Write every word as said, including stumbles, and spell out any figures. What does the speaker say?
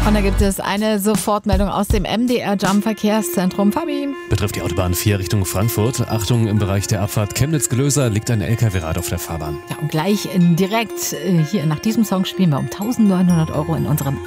Und da gibt es eine Sofortmeldung aus dem M D R-Jump Verkehrszentrum. Fabi. Betrifft die Autobahn vier Richtung Frankfurt. Achtung, im Bereich der Abfahrt Chemnitz-Gelöser liegt ein L K W-Rad auf der Fahrbahn. Ja, und gleich direkt hier nach diesem Song spielen wir um eintausendneunhundert Euro in unserem